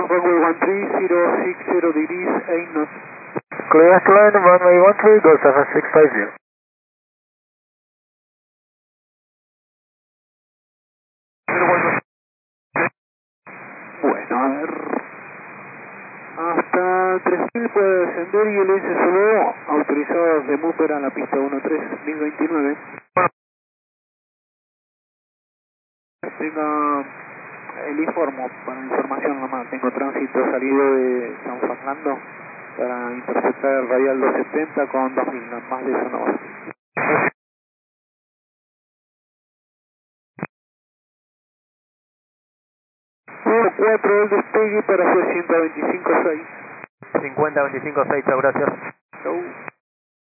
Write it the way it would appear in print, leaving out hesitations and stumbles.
runway 13, 060 degrees, 8 knots. Clear to land, runway 13, go 7650. Bueno, a ver. Hasta 3000 puede descender y el S solo autorizado de Mooper a la pista 13029. Tenga el informo para información nomás. Tengo tránsito salido de San Fernando para interceptar el radial 270 con 2000, más de eso no va. 4 el despegue para hacer 125.6. 50, 25, 6, gracias. Chau.